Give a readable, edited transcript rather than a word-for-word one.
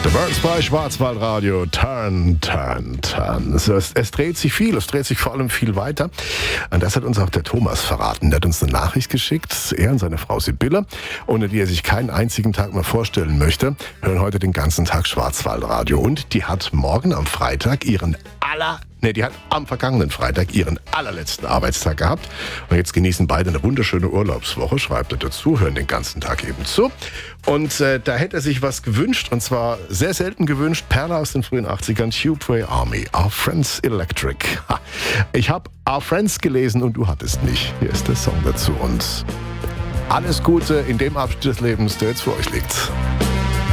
Burns bei Schwarzwaldradio. Turn, turn, turn. Es dreht sich viel, es dreht sich vor allem viel weiter. Und das hat uns auch der Thomas verraten. Der hat uns eine Nachricht geschickt, er und seine Frau Sibylle, ohne die er sich keinen einzigen Tag mehr vorstellen möchte, hören heute den ganzen Tag Schwarzwaldradio. Und die hat morgen am Freitag die hat am vergangenen Freitag ihren allerletzten Arbeitstag gehabt. Und jetzt genießen beide eine wunderschöne Urlaubswoche, schreibt er dazu, hören den ganzen Tag eben zu. Und da hätte er sich was gewünscht, und zwar sehr selten gewünscht, Perle aus den frühen 80ern, Tubeway Army, Our Friends Electric. Ich habe Our Friends gelesen und du hattest nicht. Hier ist der Song dazu und alles Gute in dem Abschnitt des Lebens, der jetzt vor euch liegt.